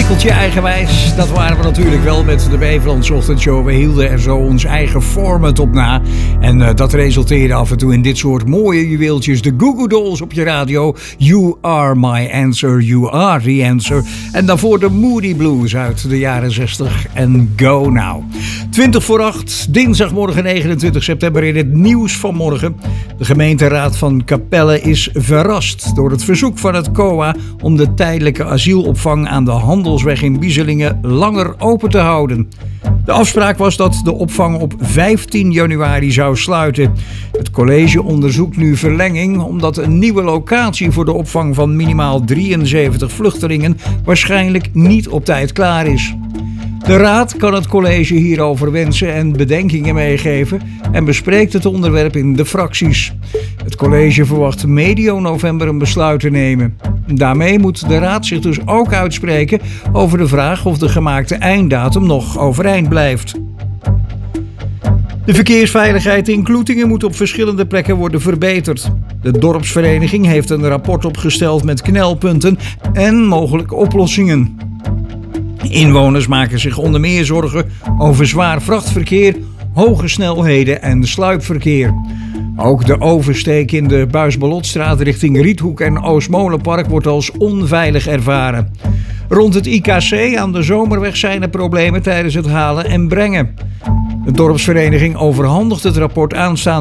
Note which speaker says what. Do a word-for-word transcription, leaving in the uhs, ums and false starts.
Speaker 1: Cirkeltje eigenwijs, dat waren we natuurlijk wel met de Beverlandse Ochtendshow. We hielden er zo ons eigen format op na. En uh, dat resulteerde af en toe in dit soort mooie juweeltjes. De Goo Goo Dolls op je radio. You are my answer, you are the answer. En daarvoor de Moody Blues uit de jaren zestig. En go now. twintig voor acht, dinsdagmorgen negenentwintig september in het nieuws van morgen. De gemeenteraad van Capelle is verrast door het verzoek van het C O A om de tijdelijke asielopvang aan de Handelsweg in Bieselingen langer open te houden. De afspraak was dat de opvang op vijftien januari zou sluiten. Het college onderzoekt nu verlenging omdat een nieuwe locatie voor de opvang van minimaal drieënzeventig vluchtelingen waarschijnlijk niet op tijd klaar is. De raad kan het college hierover wensen en bedenkingen meegeven en bespreekt het onderwerp in de fracties. Het college verwacht medio november een besluit te nemen. Daarmee moet de raad zich dus ook uitspreken over de vraag of de gemaakte einddatum nog overeind blijft. De verkeersveiligheid in Kloetingen moet op verschillende plekken worden verbeterd. De dorpsvereniging heeft een rapport opgesteld met knelpunten en mogelijke oplossingen. Inwoners maken zich onder meer zorgen over zwaar vrachtverkeer, hoge snelheden en sluipverkeer. Ook de oversteek in de Buisballotstraat richting Riethoek en Oostmolenpark wordt als onveilig ervaren. Rond het I K C aan de Zomerweg zijn er problemen tijdens het halen en brengen. De dorpsvereniging overhandigt het rapport aanstaande